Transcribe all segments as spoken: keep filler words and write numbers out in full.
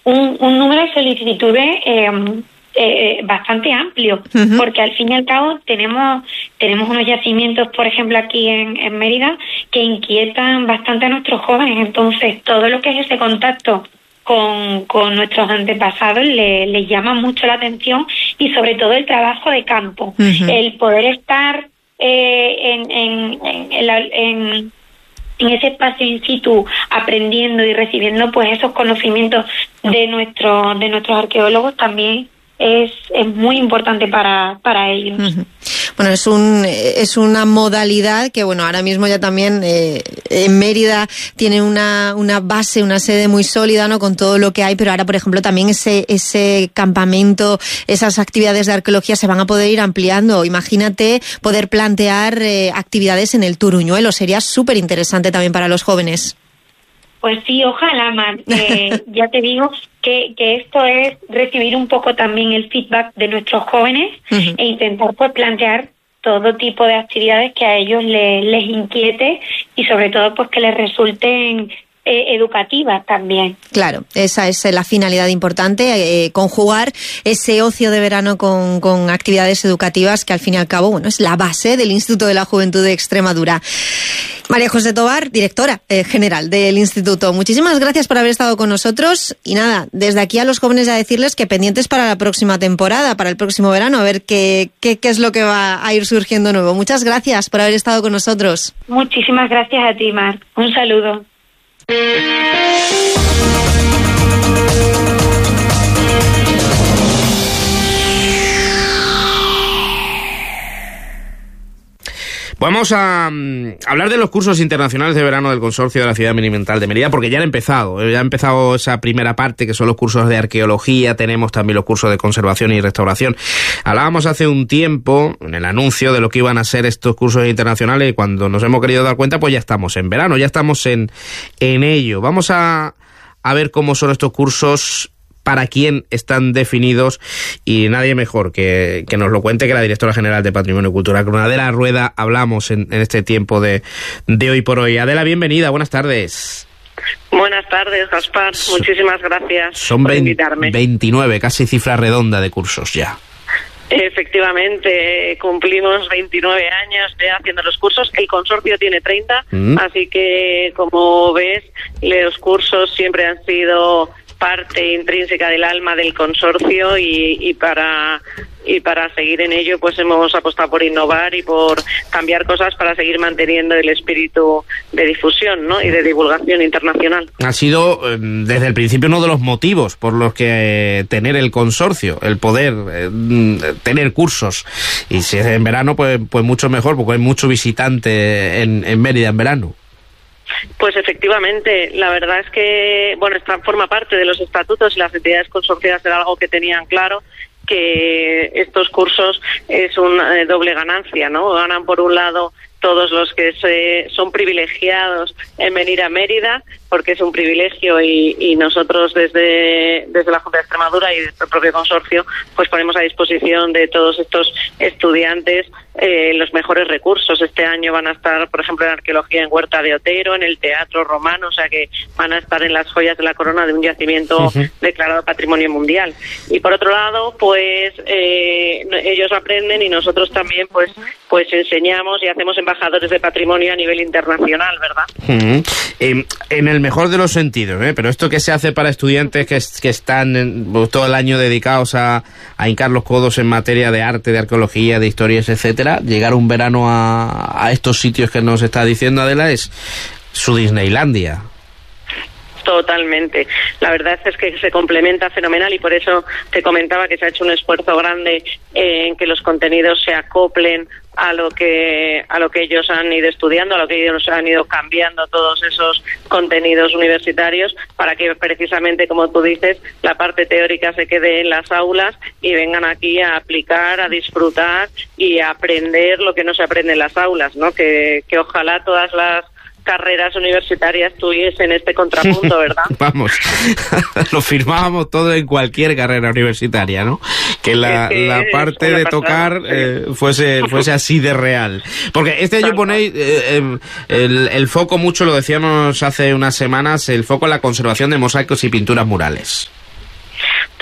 un, un número de solicitudes eh, eh, bastante amplio, uh-huh. porque al fin y al cabo tenemos tenemos unos yacimientos, por ejemplo, aquí en, en Mérida, que inquietan bastante a nuestros jóvenes. Entonces, todo lo que es ese contacto con, con nuestros antepasados les le llama mucho la atención, y sobre todo el trabajo de campo, uh-huh. el poder estar eh, en, en, en, en, la, en en ese espacio in situ, aprendiendo y recibiendo pues esos conocimientos de nuestro de nuestros arqueólogos, también es, es muy importante para, para ellos. Uh-huh. Bueno, es un es una modalidad que, bueno, ahora mismo ya también eh, en Mérida tiene una, una base, una sede muy sólida, ¿no?, con todo lo que hay, pero ahora, por ejemplo, también ese ese campamento, esas actividades de arqueología se van a poder ir ampliando. Imagínate poder plantear eh, actividades en el Turuñuelo, sería súper interesante también para los jóvenes. Pues sí, ojalá, Mar. Eh, ya te digo que, que esto es recibir un poco también el feedback de nuestros jóvenes, uh-huh. e intentar pues plantear todo tipo de actividades que a ellos les, les inquiete, y sobre todo pues que les resulten eh, educativas también. Claro, esa es la finalidad importante, eh, conjugar ese ocio de verano con, con actividades educativas, que al fin y al cabo, bueno, es la base del Instituto de la Juventud de Extremadura. María José Tobar, directora eh, general del Instituto, muchísimas gracias por haber estado con nosotros, y nada, desde aquí a los jóvenes a decirles que pendientes para la próxima temporada, para el próximo verano, a ver qué, qué, qué es lo que va a ir surgiendo nuevo. Muchas gracias por haber estado con nosotros. Muchísimas gracias a ti, Mar. Un saludo. Vamos a um, hablar de los cursos internacionales de verano del Consorcio de la Ciudad Monumental de Mérida, porque ya han empezado, ya ha empezado esa primera parte, que son los cursos de arqueología. Tenemos también los cursos de conservación y restauración. Hablábamos hace un tiempo, en el anuncio, de lo que iban a ser estos cursos internacionales, y cuando nos hemos querido dar cuenta, pues ya estamos en verano, ya estamos en, en ello. Vamos a, a ver cómo son estos cursos, para quién están definidos, y nadie mejor que, que nos lo cuente que la directora general de Patrimonio Cultural, con Adela Rueda. Hablamos en, en este tiempo de, de Hoy por Hoy. Adela, bienvenida, buenas tardes. Buenas tardes, Gaspar, muchísimas gracias Son por veinte, invitarme. veintinueve, casi cifra redonda de cursos ya. Efectivamente, cumplimos veintinueve años de haciendo los cursos. El consorcio tiene treinta, mm. así que, como ves, los cursos siempre han sido parte intrínseca del alma del consorcio, y, y para y para seguir en ello pues hemos apostado por innovar y por cambiar cosas para seguir manteniendo el espíritu de difusión, ¿no?, y de divulgación internacional. Ha sido eh, desde el principio uno de los motivos por los que eh, tener el consorcio, el poder eh, tener cursos, y si es en verano pues pues mucho mejor, porque hay mucho visitante en, en Mérida en verano. Pues efectivamente, la verdad es que, bueno, esta forma parte de los estatutos, y las entidades consorciadas era algo que tenían claro, que estos cursos es una eh, doble ganancia, ¿no? Ganan por un lado todos los que se, son privilegiados en venir a Mérida, porque es un privilegio, y, y nosotros desde, desde la Junta de Extremadura y desde el propio consorcio pues ponemos a disposición de todos estos estudiantes eh, los mejores recursos. Este año van a estar, por ejemplo, en arqueología en Huerta de Otero, en el Teatro Romano, o sea que van a estar en las joyas de la corona de un yacimiento uh-huh. declarado Patrimonio Mundial. Y por otro lado, pues eh, ellos aprenden, y nosotros también pues pues enseñamos y hacemos embajadores de patrimonio a nivel internacional, ¿verdad? Uh-huh. Eh, en el mejor de los sentidos, ¿eh? Pero esto que se hace para estudiantes que, que están en, pues, todo el año dedicados a, a hincar los codos en materia de arte, de arqueología, de historias, etcétera, llegar un verano a, a estos sitios que nos está diciendo Adela es su Disneylandia. Totalmente. La verdad es que se complementa fenomenal, y por eso te comentaba que se ha hecho un esfuerzo grande en que los contenidos se acoplen a lo que a lo que ellos han ido estudiando, a lo que ellos han ido cambiando todos esos contenidos universitarios, para que precisamente, como tú dices, la parte teórica se quede en las aulas y vengan aquí a aplicar, a disfrutar y a aprender lo que no se aprende en las aulas, ¿no? Que, que ojalá todas las carreras universitarias tuviesen este contrapunto, ¿verdad? Vamos, lo firmábamos todo en cualquier carrera universitaria, ¿no? Que la, es que la parte de tocar eh, fuese fuese así de real. Porque este año ponéis eh, eh, el, el foco mucho, lo decíamos hace unas semanas, el foco en la conservación de mosaicos y pinturas murales.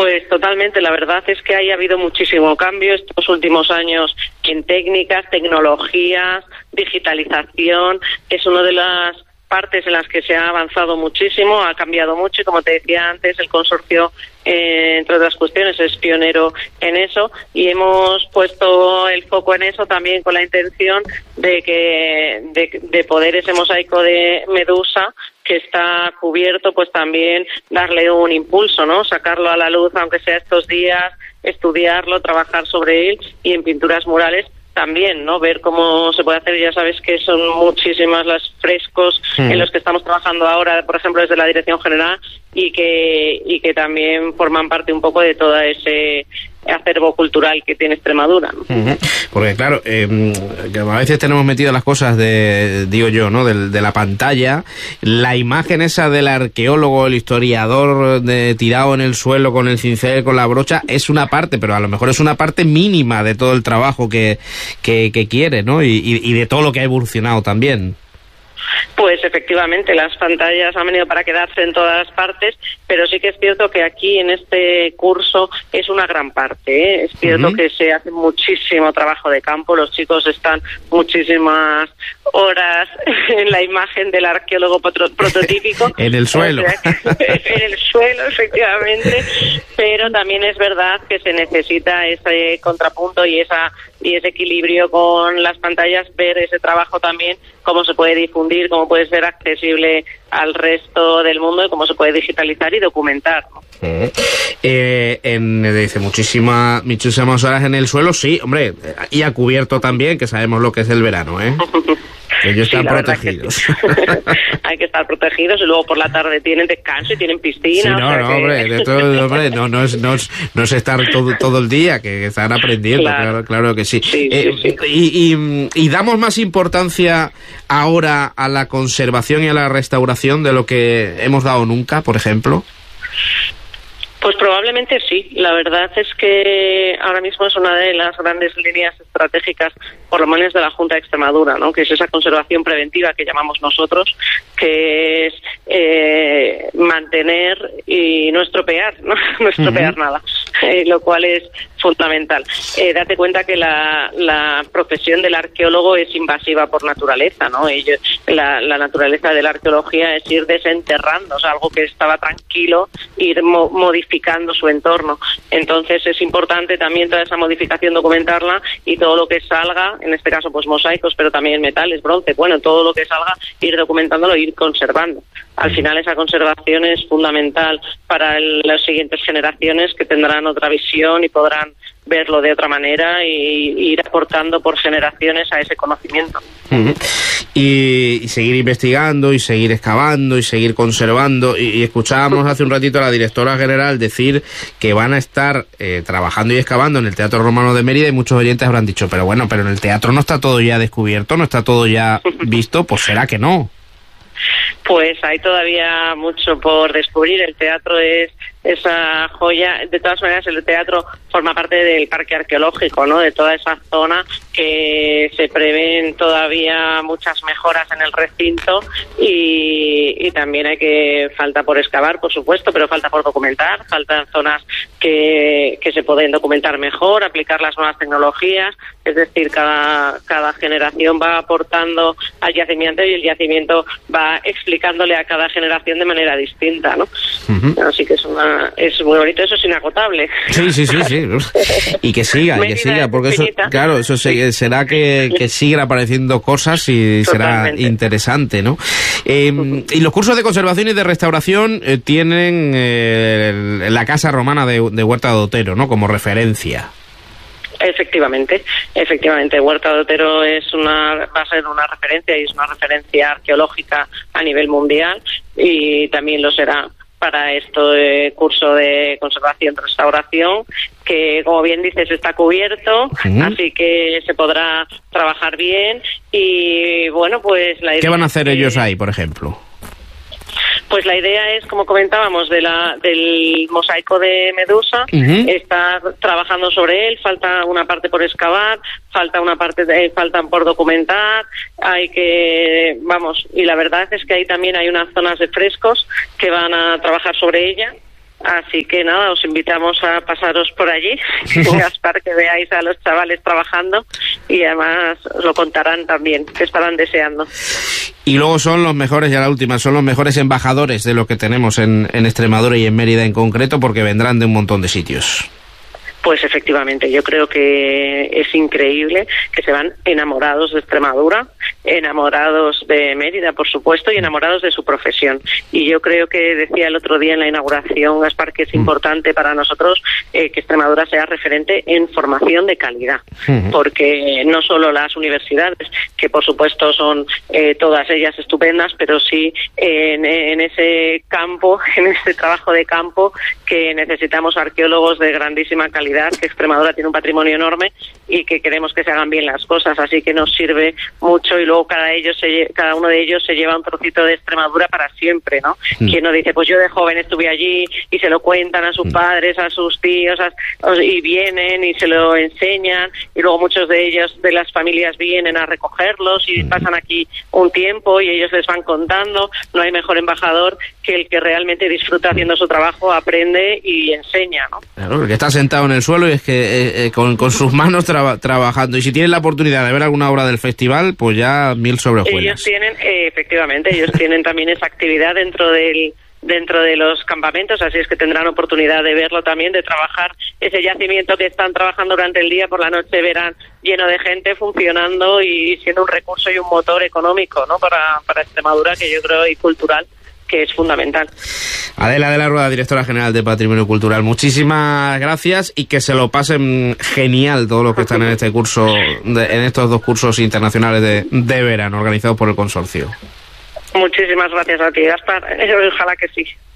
Pues totalmente, la verdad es que ahí ha habido muchísimo cambio estos últimos años en técnicas, tecnologías, digitalización. Es una de las partes en las que se ha avanzado muchísimo, ha cambiado mucho y, como te decía antes, el consorcio, eh, entre otras cuestiones, es pionero en eso, y hemos puesto el foco en eso también con la intención de que de, de poder ese mosaico de Medusa que está cubierto, pues también darle un impulso, ¿no? Sacarlo a la luz, aunque sea estos días, estudiarlo, trabajar sobre él, y en pinturas murales también, ¿no? Ver cómo se puede hacer. Ya sabes que son muchísimas las frescos mm. en los que estamos trabajando ahora, por ejemplo, desde la Dirección General, y que y que también forman parte un poco de todo ese acervo cultural que tiene Extremadura, ¿no? Uh-huh. Porque claro, eh, a veces tenemos metidas las cosas de, digo yo, ¿no? De, de la pantalla, la imagen esa del arqueólogo, el historiador de, tirado en el suelo con el cincel, con la brocha, es una parte, pero a lo mejor es una parte mínima de todo el trabajo que, que, que quiere, ¿no? Y, y, y de todo lo que ha evolucionado también. Pues efectivamente, las pantallas han venido para quedarse en todas partes, pero sí que es cierto que aquí en este curso es una gran parte, ¿eh? Es cierto uh-huh. que se hace muchísimo trabajo de campo, los chicos están muchísimas horas en la imagen del arqueólogo prototípico. En el suelo. O sea, en el suelo, efectivamente, pero también es verdad que se necesita ese contrapunto y esa y ese equilibrio con las pantallas, ver ese trabajo también, cómo se puede difundir, cómo puede ser accesible al resto del mundo y cómo se puede digitalizar y documentar, ¿no? Uh-huh. Eh, en, dice, muchísimas, muchísimas horas en el suelo, sí, hombre, y a cubierto también, que sabemos lo que es el verano, ¿eh? Ellos sí, están protegidos. Sí. Hay que estar protegidos, y luego por la tarde tienen descanso y tienen piscina. Sí, no, o sea no, que... hombre, esto, hombre, no, no, es, no, es, no es estar todo, todo el día, que están aprendiendo, claro, claro, claro que sí. sí, eh, sí, sí. Y, y, y damos más importancia ahora a la conservación y a la restauración de lo que hemos dado nunca, por ejemplo. Pues probablemente sí. La verdad es que ahora mismo es una de las grandes líneas estratégicas, por lo menos de la Junta de Extremadura, ¿no? Que es esa conservación preventiva que llamamos nosotros, que es eh, mantener y no estropear, no, no estropear uh-huh. nada, eh, lo cual es fundamental. Eh, date cuenta que la, la profesión del arqueólogo es invasiva por naturaleza, ¿no? Ellos, la, la naturaleza de la arqueología es ir desenterrando, o sea, algo que estaba tranquilo, ir mo- modificando su entorno. Entonces es importante también toda esa modificación documentarla, y todo lo que salga, en este caso pues mosaicos, pero también metales, bronce, bueno, todo lo que salga, ir documentándolo, ir conservando. Al final esa conservación es fundamental para el, las siguientes generaciones, que tendrán otra visión y podrán verlo de otra manera y, y ir aportando por generaciones a ese conocimiento. Uh-huh. Y, y seguir investigando y seguir excavando y seguir conservando. Y, y escuchábamos hace un ratito a la directora general decir que van a estar eh, trabajando y excavando en el Teatro Romano de Mérida, y muchos oyentes habrán dicho, pero bueno, pero en el teatro no está todo ya descubierto, no está todo ya visto. Pues será que no. Pues hay todavía mucho por descubrir. El teatro es esa joya. De todas maneras, el teatro forma parte del parque arqueológico, ¿no? De toda esa zona, que se prevén todavía muchas mejoras en el recinto, y, y también hay que falta por excavar, por supuesto, pero falta por documentar. Faltan zonas que, que se pueden documentar mejor, aplicar las nuevas tecnologías. Es decir, cada, cada generación va aportando al yacimiento, y el yacimiento va explicándole a cada generación de manera distinta, ¿no? Uh-huh. Así que es una, es muy bonito, eso es inagotable. Sí, sí, sí, sí. Y que siga, y que siga, porque eso, claro, eso se, será que, que sigan apareciendo cosas, y Totalmente. Será interesante, ¿no? Eh, uh-huh. Y los cursos de conservación y de restauración eh, tienen eh, la Casa Romana de, de Huerta de Otero, ¿no? Como referencia. Efectivamente, efectivamente, Huerta de Otero es una, va a ser una referencia, y es una referencia arqueológica a nivel mundial, y también lo será para este curso de conservación y restauración, que, como bien dices, está cubierto, uh-huh. así que se podrá trabajar bien. Y bueno, pues la idea... ¿Qué van a hacer que... ellos ahí, por ejemplo? Pues la idea es, como comentábamos, de la del mosaico de Medusa, uh-huh. estar trabajando sobre él. Falta una parte por excavar, falta una parte de, faltan por documentar, hay que, vamos, y la verdad es que ahí también hay unas zonas de frescos que van a trabajar sobre ella. Así que nada, os invitamos a pasaros por allí, Gaspar, que veáis a los chavales trabajando y además os lo contarán también, que estarán deseando. Y luego son los mejores, ya la última, son los mejores embajadores de lo que tenemos en, en Extremadura y en Mérida en concreto, porque vendrán de un montón de sitios. Pues efectivamente, yo creo que es increíble que se van enamorados de Extremadura, enamorados de Mérida, por supuesto, y enamorados de su profesión. Y yo creo que decía el otro día en la inauguración, Gaspar, que es importante para nosotros eh, que Extremadura sea referente en formación de calidad, porque no solo las universidades, que por supuesto son eh, todas ellas estupendas, pero sí eh, en, en ese campo, en ese trabajo de campo, que necesitamos arqueólogos de grandísima calidad, que Extremadura tiene un patrimonio enorme y que queremos que se hagan bien las cosas, así que nos sirve mucho y luego cada ellos se, cada uno de ellos se lleva un trocito de Extremadura para siempre, ¿no? Mm. Quien no dice, pues yo de joven estuve allí y se lo cuentan a sus mm. padres, a sus tíos a, y vienen y se lo enseñan y luego muchos de ellos, de las familias, vienen a recogerlos y mm. pasan aquí un tiempo y ellos les van contando. No hay mejor embajador que el que realmente disfruta haciendo su trabajo, aprende y enseña, ¿no? Claro, el que está sentado en el suelo y es que eh, eh, con, con sus manos traba, trabajando. Y si tienen la oportunidad de ver alguna obra del festival, pues ya mil sobre hojuelas. Ellos tienen, eh, efectivamente, ellos tienen también esa actividad dentro del dentro de los campamentos, así es que tendrán oportunidad de verlo también, de trabajar ese yacimiento que están trabajando durante el día, por la noche verán lleno de gente funcionando y siendo un recurso y un motor económico, ¿no? Para, para Extremadura, que yo creo, y cultural, que es fundamental. Adela de la Rueda, directora general de Patrimonio Cultural, muchísimas gracias y que se lo pasen genial todos los que están en este curso, de, en estos dos cursos internacionales de, de verano organizados por el consorcio. Muchísimas gracias a ti, Gaspar. Ojalá que sí.